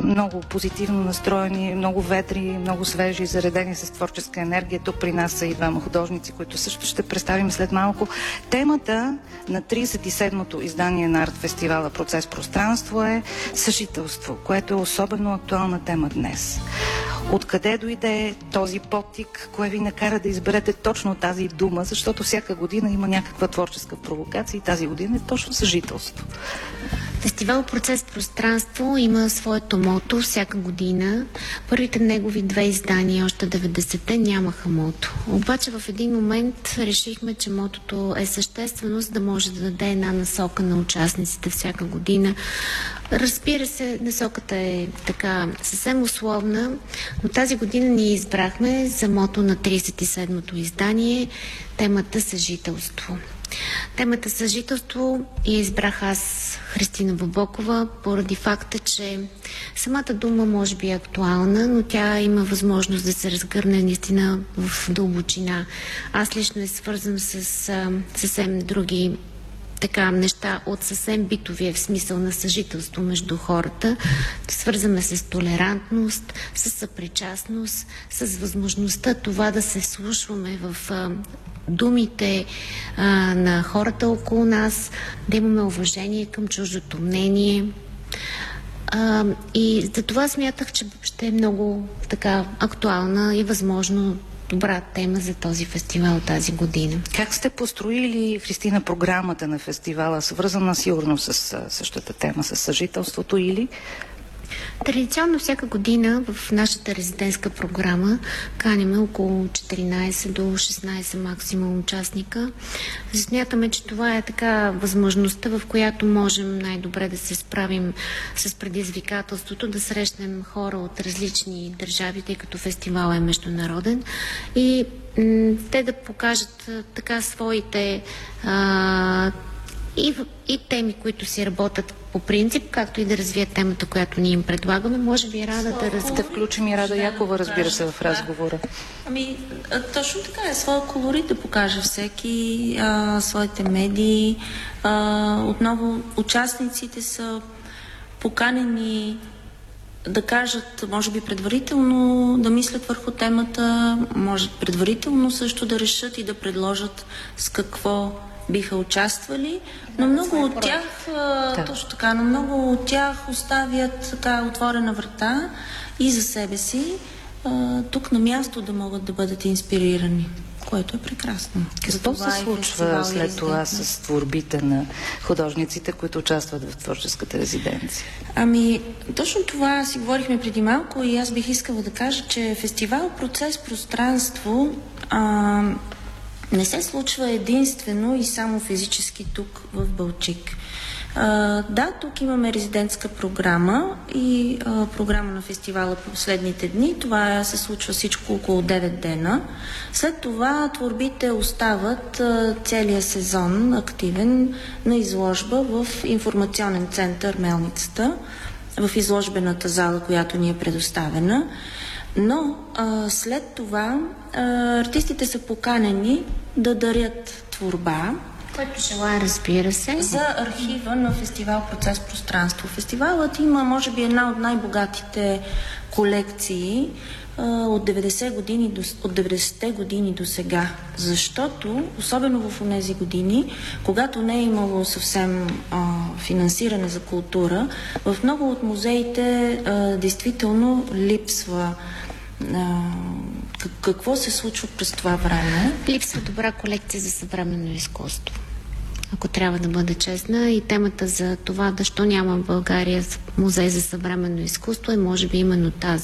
много позитивно настроени, много ведри, много свежи, заредени с творческа енергия. Тук при нас са и двама художници, които също ще представим след малко. Темата на 37-то издание на арт-фестивала "Процес пространство" е съжителство, което е особено актуална тема днес. Откъде дойде този подтик, кое ви накара да изберете точно тази дума, защото всяка година има някаква творческа провокация и тази година е точно съжителство. Фестивал "Процес пространство" има своето мото всяка година. Първите негови две издания, още 90-те, нямаха мото. Обаче в един момент решихме, че мотото е съществено, за да може да даде една насока на участниците всяка година. Разбира се, насоката е така съвсем условна, но тази година ние избрахме за мото на 37-то издание темата "Съжителство". Темата "Съжителство" я избрах аз, Христина Бобокова, поради факта, че самата дума може би е актуална, но тя има възможност да се разгърне наистина в дълбочина. Аз лично я свързвам с съвсем други неща от съвсем битовия в смисъл на съжителство между хората. Свързваме с толерантност, с съпричастност, с възможността това да се вслушваме в думите на хората около нас, да имаме уважение към чуждото мнение. И за това смятах, че ще е много така актуална и възможно добра тема за този фестивал тази година. Как сте построили, Христина, програмата на фестивала, свързана сигурно с същата тема, с съжителството, или? Традиционно всяка година в нашата резидентска програма каним около 14 до 16 максимум участника. Смятаме, че това е така възможността, в която можем най-добре да се справим с предизвикателството, да срещнем хора от различни държави, тъй като фестивал е международен, и те да покажат така своите и теми, които си работят по принцип, както и да развият темата, която ние им предлагаме. Може би Рада да включим и Рада Якова, разбира се, в разговора. Точно така е. Своя колорит да покаже всеки, своите медии. Отново, участниците са поканени да кажат, може би предварително да мислят върху темата, може предварително също да решат и да предложат с какво биха участвали, но много от тях, точно така, но много от тях оставят така отворена врата и за себе си, тук на място да могат да бъдат инспирирани, което е прекрасно. Какво се случва след това с творбите на художниците, които участват в творческата резиденция? Точно това си говорихме преди малко и аз бих искала да кажа, че фестивал "Процес пространство" не се случва единствено и само физически тук в Балчик. Да, тук имаме резидентска програма и програма на фестивала по последните дни. Това се случва всичко около 9 дена. След това творбите остават целия сезон активен на изложба в информационен център "Мелницата", в изложбената зала, която ни е предоставена. Но след това артистите са поканени да дарят творба, който желая, разбира се, за архива на фестивал "Процес пространство". Фестивалът има, може би, една от най-богатите колекции от 90-те години до сега. Защото, особено в тези години, когато не е имало съвсем финансиране за култура, в много от музеите действително липсва. Какво се случва през това време? Липсва добра колекция за съвременно изкуство. Ако трябва да бъда честна, и темата за това защо няма в България музей за съвременно изкуство е може би именно тази.